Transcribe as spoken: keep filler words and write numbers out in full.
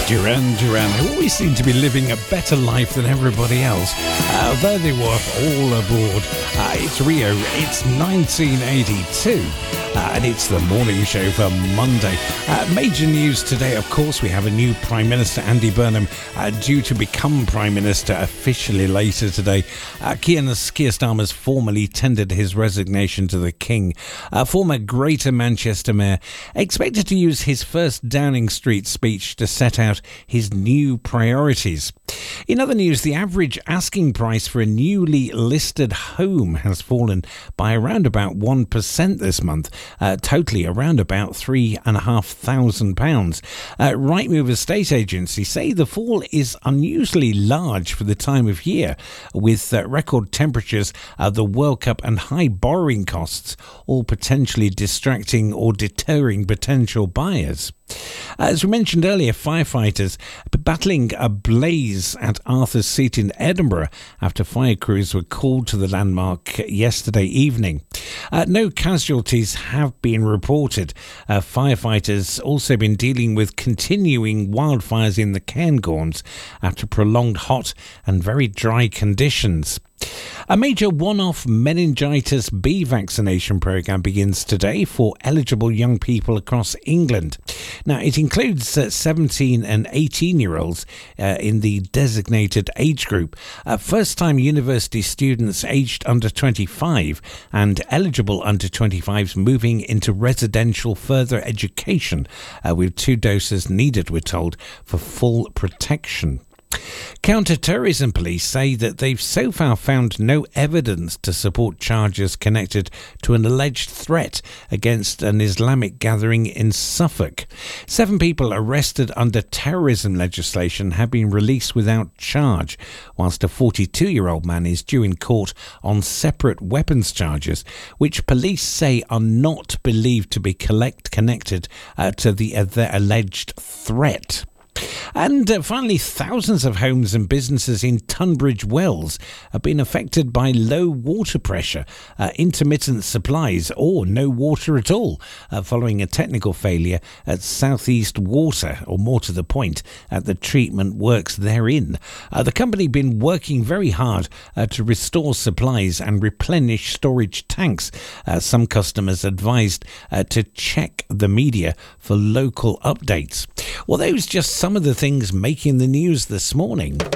Duran Duran, who always seem to be living a better life than everybody else. Uh, there they were, all aboard. Uh, it's Rio, it's nineteen eighty-two, uh, and it's the morning show for Monday. Uh, major news today, of course, we have a new Prime Minister, Andy Burnham, uh, due to become Prime Minister officially later today. Uh, Keir, Keir Starmer's formally tendered his resignation to the King. Uh, former Greater Manchester Mayor expected to use his first Downing Street speech to set out his new priorities. In other news, the average asking price for a newly listed home has fallen by around about one percent this month, uh, totally around about three thousand five hundred pounds. Uh, Rightmove estate agency say the fall is unusually large for the time of year, with uh, record temperatures, uh, the World Cup and high borrowing costs all potentially distracting or deterring potential buyers. As we mentioned earlier, firefighters battling a blaze at Arthur's Seat in Edinburgh after fire crews were called to the landmark yesterday evening. Uh, no casualties have been reported. Uh, firefighters also been dealing with continuing wildfires in the Cairngorms after prolonged hot and very dry conditions. A major one-off meningitis B vaccination programme begins today for eligible young people across England. Now, it includes uh, seventeen and eighteen-year-olds uh, in the designated age group, uh, first-time university students aged under twenty-five and eligible under twenty-fives moving into residential further education, uh, with two doses needed, we're told, for full protection. Counter-terrorism police say that they've so far found no evidence to support charges connected to an alleged threat against an Islamic gathering in Suffolk. Seven people arrested under terrorism legislation have been released without charge, whilst a forty-two-year-old man is due in court on separate weapons charges, which police say are not believed to be collect- connected uh, to the, uh, the alleged threat. And uh, finally, thousands of homes and businesses in Tunbridge Wells have been affected by low water pressure, uh, intermittent supplies or no water at all, uh, following a technical failure at South East Water, or more to the point, at the treatment works therein. Uh, the company has been working very hard uh, to restore supplies and replenish storage tanks. Uh, some customers advised uh, to check the media for local updates. Well, those just some of the things making the news this morning.